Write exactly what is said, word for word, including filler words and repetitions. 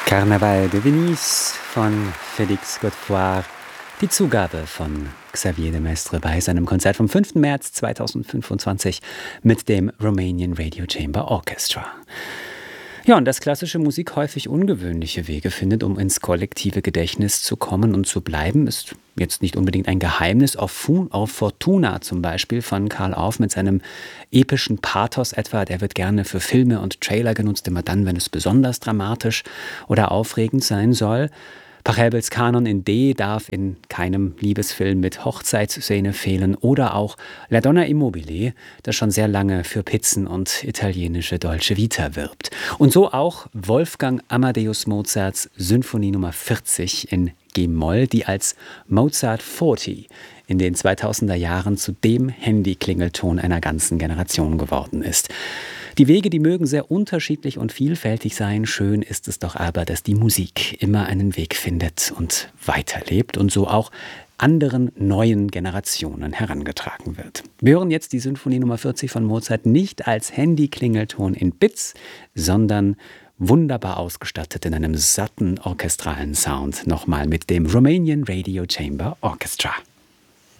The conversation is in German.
Carnaval de Venise von Félix Godefroy, die Zugabe von Xavier de Maistre bei seinem Konzert vom fünften März zweitausendfünfundzwanzig mit dem Romanian Radio Chamber Orchestra. Ja, und dass klassische Musik häufig ungewöhnliche Wege findet, um ins kollektive Gedächtnis zu kommen und zu bleiben, ist jetzt nicht unbedingt ein Geheimnis. Auf, Fu- auf Fortuna zum Beispiel von Karl Orff mit seinem epischen Pathos etwa, der wird gerne für Filme und Trailer genutzt, immer dann, wenn es besonders dramatisch oder aufregend sein soll. Pachelbels Kanon in D darf in keinem Liebesfilm mit Hochzeitsszene fehlen oder auch La Donna Immobile, das schon sehr lange für Pizzen und italienische Dolce Vita wirbt. Und so auch Wolfgang Amadeus Mozarts Symphonie Nummer vierzig in G-Moll, die als Mozart vierzig in den zweitausender Jahren zu dem Handy-Klingelton einer ganzen Generation geworden ist. Die Wege, die mögen sehr unterschiedlich und vielfältig sein. Schön ist es doch aber, dass die Musik immer einen Weg findet und weiterlebt und so auch anderen neuen Generationen herangetragen wird. Wir hören jetzt die Symphonie Nummer vierzig von Mozart nicht als Handy-Klingelton in Bits, sondern wunderbar ausgestattet in einem satten orchestralen Sound, nochmal mit dem Romanian Radio Chamber Orchestra.